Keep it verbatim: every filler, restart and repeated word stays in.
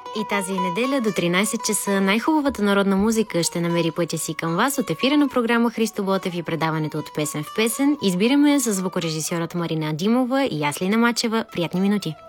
И тази неделя до тринайсет часа най-хубавата народна музика ще намери пътя си към вас от ефира на програма Христо Ботев и предаването от песен в песен. Избираме я с звукорежисьорът Марина Димова и аз Лина Мачева. Приятни минути!